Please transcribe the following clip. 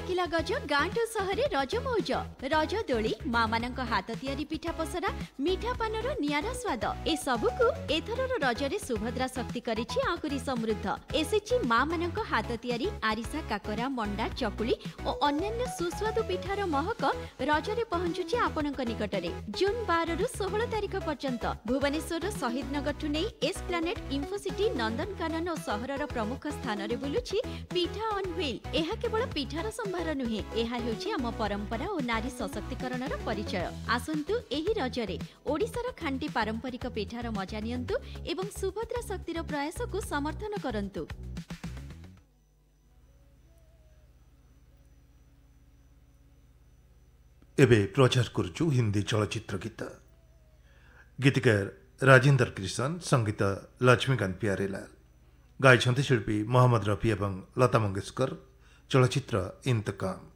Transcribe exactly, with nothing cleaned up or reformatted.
डाकिला गज गाँठु सहरे रज मौज रज दोली माँ मानक हाथ तियारी पिठा पसरा मिठा पानर नियारा स्वाद ए सबुकु एथरर रजरे सुभद्रा शक्ति करिछि आहुरी समृद्ध एसिछि माँ मानक हाथ तियारी आरिसा काकरा मंडा चकुली और अन्यान्य सुस्वादु पिठार महक रजरे पहुंचुछि आपनक निकटरे। जून बारह रु सोलह तारिख पर्यंत भुवनेश्वर शहीद नगर ठु नै एस प्लानेट इन्फोसिटी नंदनकानन और सहरर प्रमुख स्थान रे बुलुछि पिठा ऑन व्हील। एहा केवल पिठार संभार नुहे, एहा हेउछि आम परंपरा और नारी सशक्तिकरणर परिचय। आसंतु एही रजरे ओडिशार खांटी पारंपरिक पिठार मजा नियंतु एवं सुभद्रा शक्तिर प्रयास को समर्थन करंतु। एबे प्रचार करुचु हिंदी चलचित्र गीत। गीतकार राजेंद्र कृष्ण, संगीत लक्ष्मीकांत प्यारेलाल, गायछन्ति शिल्पी मोहम्मद रफी एवं लता मंगेशकर। चलचित्र इंतकाम।